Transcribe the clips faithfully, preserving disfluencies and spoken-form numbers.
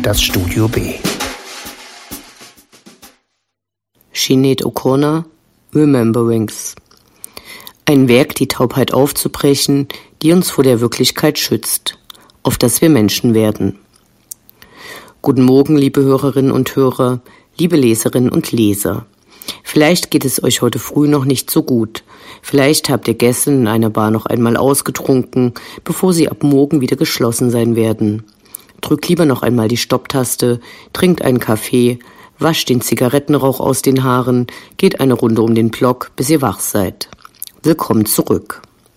das Studio B. Sinead O'Connor, Rememberings. Ein Werk, die Taubheit aufzubrechen, die uns vor der Wirklichkeit schützt, auf dass wir Menschen werden. Guten Morgen, liebe Hörerinnen und Hörer, liebe Leserinnen und Leser. Vielleicht geht es euch heute früh noch nicht so gut. Vielleicht habt ihr gestern in einer Bar noch einmal ausgetrunken, bevor sie ab morgen wieder geschlossen sein werden. Drückt lieber noch einmal die Stopptaste, trinkt einen Kaffee, wascht den Zigarettenrauch aus den Haaren, geht eine Runde um den Block, bis ihr wach seid. Willkommen zurück.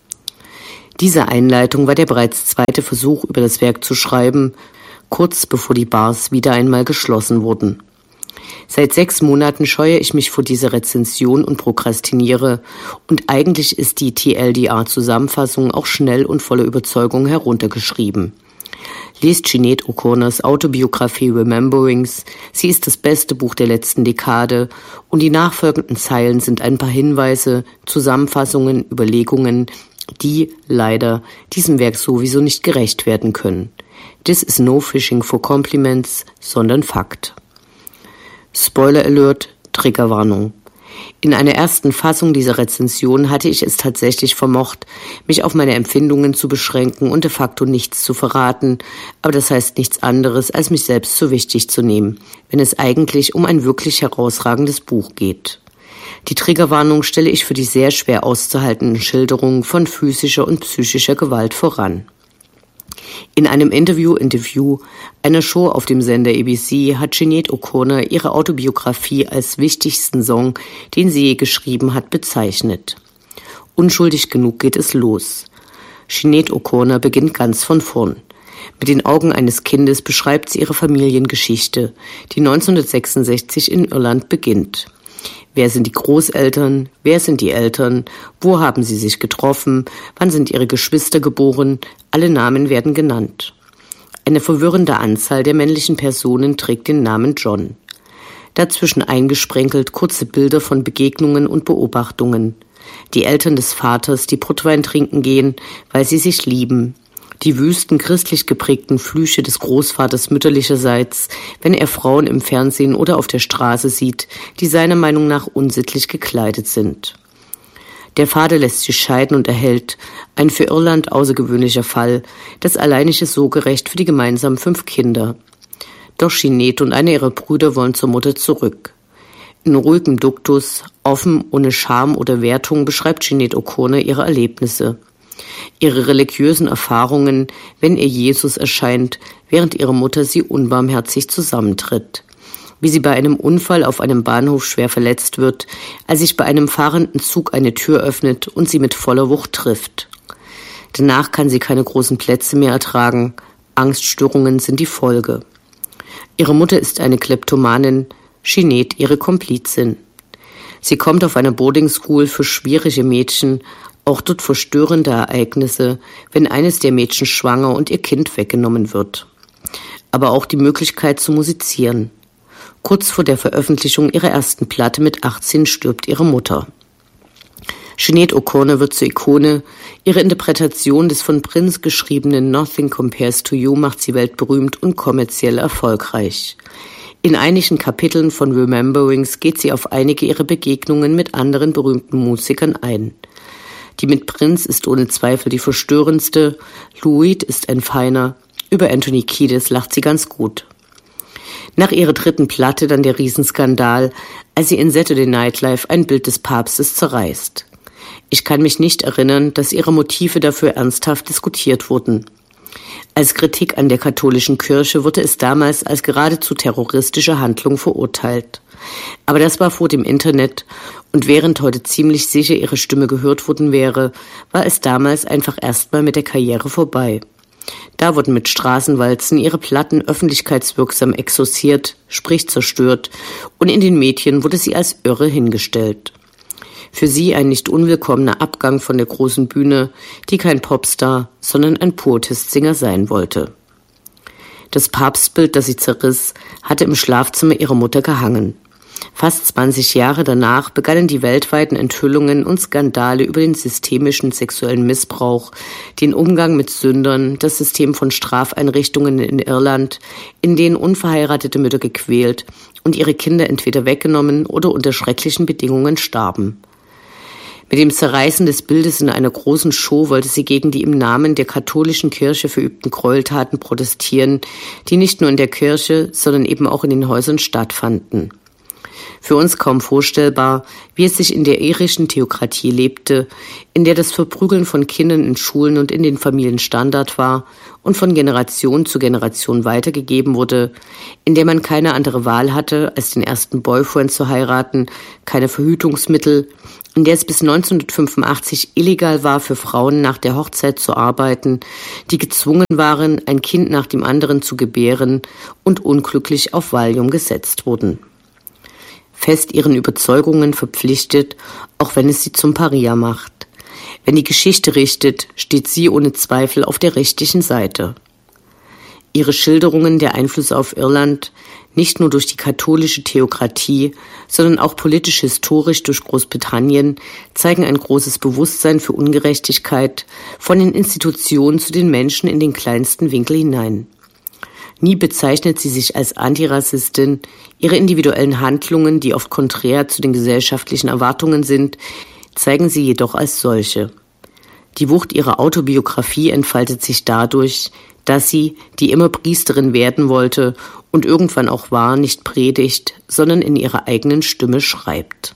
Diese Einleitung war der bereits zweite Versuch, über das Werk zu schreiben, kurz bevor die Bars wieder einmal geschlossen wurden. Seit sechs Monaten scheue ich mich vor dieser Rezension und prokrastiniere, und eigentlich ist die T L D R-Zusammenfassung auch schnell und voller Überzeugung heruntergeschrieben. Lest Sinead O'Connors Autobiografie Rememberings, sie ist das beste Buch der letzten Dekade, und die nachfolgenden Zeilen sind ein paar Hinweise, Zusammenfassungen, Überlegungen, die, leider, diesem Werk sowieso nicht gerecht werden können. This is no fishing for compliments, sondern Fakt. Spoiler Alert, Triggerwarnung. In einer ersten Fassung dieser Rezension hatte ich es tatsächlich vermocht, mich auf meine Empfindungen zu beschränken und de facto nichts zu verraten, aber das heißt nichts anderes, als mich selbst zu wichtig zu nehmen, wenn es eigentlich um ein wirklich herausragendes Buch geht. Die Triggerwarnung stelle ich für die sehr schwer auszuhaltenden Schilderungen von physischer und psychischer Gewalt voran. In einem Interview in The View, einer Show auf dem Sender A B C, hat Sinead O'Connor ihre Autobiografie als wichtigsten Song, den sie je geschrieben hat, bezeichnet. Unschuldig genug geht es los. Sinead O'Connor beginnt ganz von vorn. Mit den Augen eines Kindes beschreibt sie ihre Familiengeschichte, die neunzehnhundertsechsundsechzig in Irland beginnt. Wer sind die Großeltern? Wer sind die Eltern? Wo haben sie sich getroffen? Wann sind ihre Geschwister geboren? Alle Namen werden genannt. Eine verwirrende Anzahl der männlichen Personen trägt den Namen John. Dazwischen eingesprenkelt kurze Bilder von Begegnungen und Beobachtungen. Die Eltern des Vaters, die Portwein trinken gehen, weil sie sich lieben. Die wüsten, christlich geprägten Flüche des Großvaters mütterlicherseits, wenn er Frauen im Fernsehen oder auf der Straße sieht, die seiner Meinung nach unsittlich gekleidet sind. Der Vater lässt sich scheiden und erhält, ein für Irland außergewöhnlicher Fall, das alleinige Sorgerecht für die gemeinsamen fünf Kinder. Doch Sinead und einer ihrer Brüder wollen zur Mutter zurück. In ruhigem Duktus, offen, ohne Scham oder Wertung beschreibt Sinead O'Connor ihre Erlebnisse. Ihre religiösen Erfahrungen, wenn ihr Jesus erscheint, während ihre Mutter sie unbarmherzig zusammentritt. Wie sie bei einem Unfall auf einem Bahnhof schwer verletzt wird, als sich bei einem fahrenden Zug eine Tür öffnet und sie mit voller Wucht trifft. Danach kann sie keine großen Plätze mehr ertragen. Angststörungen sind die Folge. Ihre Mutter ist eine Kleptomanin, Sinead ihre Komplizin. Sie kommt auf eine Boarding School für schwierige Mädchen, auch dort verstörende Ereignisse, wenn eines der Mädchen schwanger und ihr Kind weggenommen wird. Aber auch die Möglichkeit zu musizieren. Kurz vor der Veröffentlichung ihrer ersten Platte mit achtzehn stirbt ihre Mutter. Sinead O'Connor wird zur Ikone. Ihre Interpretation des von Prince geschriebenen Nothing Compares to You macht sie weltberühmt und kommerziell erfolgreich. In einigen Kapiteln von Rememberings geht sie auf einige ihrer Begegnungen mit anderen berühmten Musikern ein. Die mit Prince ist ohne Zweifel die verstörendste, Lou Reed ist ein feiner, über Anthony Kiedis lacht sie ganz gut. Nach ihrer dritten Platte dann der Riesenskandal, als sie in Saturday Night Live ein Bild des Papstes zerreißt. Ich kann mich nicht erinnern, dass ihre Motive dafür ernsthaft diskutiert wurden. Als Kritik an der katholischen Kirche wurde es damals als geradezu terroristische Handlung verurteilt. Aber das war vor dem Internet, und während heute ziemlich sicher ihre Stimme gehört worden wäre, war es damals einfach erstmal mit der Karriere vorbei. Da wurden mit Straßenwalzen ihre Platten öffentlichkeitswirksam exorziert, sprich zerstört, und in den Medien wurde sie als irre hingestellt. Für sie ein nicht unwillkommener Abgang von der großen Bühne, die kein Popstar, sondern ein Protestsinger sein wollte. Das Papstbild, das sie zerriss, hatte im Schlafzimmer ihrer Mutter gehangen. Fast zwanzig Jahre danach begannen die weltweiten Enthüllungen und Skandale über den systemischen sexuellen Missbrauch, den Umgang mit Sündern, das System von Strafeinrichtungen in Irland, in denen unverheiratete Mütter gequält und ihre Kinder entweder weggenommen oder unter schrecklichen Bedingungen starben. Mit dem Zerreißen des Bildes in einer großen Show wollte sie gegen die im Namen der katholischen Kirche verübten Gräueltaten protestieren, die nicht nur in der Kirche, sondern eben auch in den Häusern stattfanden. Für uns kaum vorstellbar, wie es sich in der irischen Theokratie lebte, in der das Verprügeln von Kindern in Schulen und in den Familien Standard war und von Generation zu Generation weitergegeben wurde, in der man keine andere Wahl hatte, als den ersten Boyfriend zu heiraten, keine Verhütungsmittel, in der es bis neunzehnhundertfünfundachtzig illegal war, für Frauen nach der Hochzeit zu arbeiten, die gezwungen waren, ein Kind nach dem anderen zu gebären und unglücklich auf Valium gesetzt wurden. Fest ihren Überzeugungen verpflichtet, auch wenn es sie zum Paria macht. Wenn die Geschichte richtet, steht sie ohne Zweifel auf der richtigen Seite. Ihre Schilderungen der Einflüsse auf Irland, nicht nur durch die katholische Theokratie, sondern auch politisch-historisch durch Großbritannien, zeigen ein großes Bewusstsein für Ungerechtigkeit, von den Institutionen zu den Menschen in den kleinsten Winkel hinein. Nie bezeichnet sie sich als Antirassistin, ihre individuellen Handlungen, die oft konträr zu den gesellschaftlichen Erwartungen sind, zeigen sie jedoch als solche. Die Wucht ihrer Autobiografie entfaltet sich dadurch, dass sie, die immer Priesterin werden wollte und irgendwann auch war, nicht predigt, sondern in ihrer eigenen Stimme schreibt.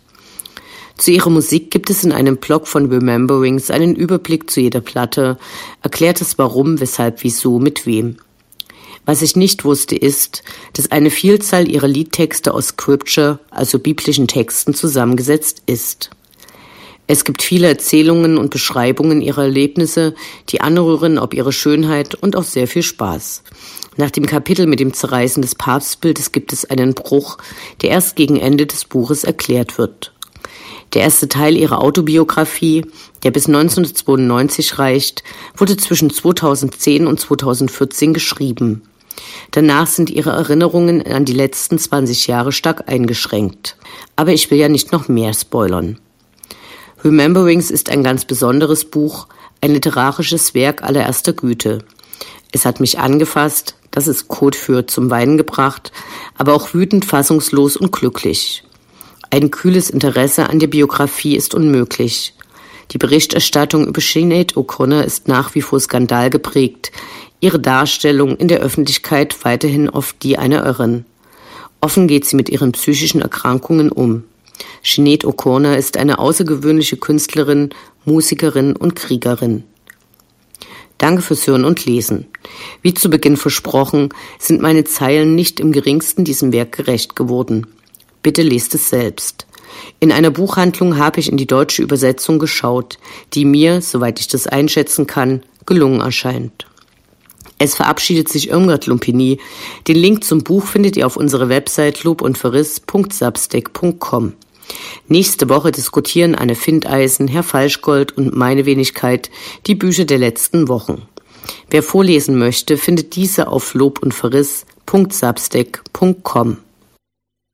Zu ihrer Musik gibt es in einem Blog von Rememberings einen Überblick zu jeder Platte, erklärt es warum, weshalb, wieso, mit wem. Was ich nicht wusste, ist, dass eine Vielzahl ihrer Liedtexte aus Scripture, also biblischen Texten, zusammengesetzt ist. Es gibt viele Erzählungen und Beschreibungen ihrer Erlebnisse, die anrühren ob ihre Schönheit und auch sehr viel Spaß. Nach dem Kapitel mit dem Zerreißen des Papstbildes gibt es einen Bruch, der erst gegen Ende des Buches erklärt wird. Der erste Teil ihrer Autobiografie, der bis neunzehnhundertzweiundneunzig reicht, wurde zwischen zweitausendzehn und zweitausendvierzehn geschrieben. Danach sind ihre Erinnerungen an die letzten zwanzig Jahre stark eingeschränkt. Aber ich will ja nicht noch mehr spoilern. Rememberings ist ein ganz besonderes Buch, ein literarisches Werk allererster Güte. Es hat mich angefasst, das ist Code für zum Weinen gebracht, aber auch wütend, fassungslos und glücklich. Ein kühles Interesse an der Biografie ist unmöglich. Die Berichterstattung über Sinead O'Connor ist nach wie vor skandalgeprägt, ihre Darstellung in der Öffentlichkeit weiterhin oft die einer Irren. Offen geht sie mit ihren psychischen Erkrankungen um. Sinead O'Connor ist eine außergewöhnliche Künstlerin, Musikerin und Kriegerin. Danke fürs Hören und Lesen. Wie zu Beginn versprochen, sind meine Zeilen nicht im geringsten diesem Werk gerecht geworden. Bitte lest es selbst. In einer Buchhandlung habe ich in die deutsche Übersetzung geschaut, die mir, soweit ich das einschätzen kann, gelungen erscheint. Es verabschiedet sich Irmgard Lumpini. Den Link zum Buch findet ihr auf unserer Website lobundverriss punkt substack punkt com. Nächste Woche diskutieren Anne Findeisen, Herr Falschgold und meine Wenigkeit die Bücher der letzten Wochen. Wer vorlesen möchte, findet diese auf lobundverriss punkt substack punkt com.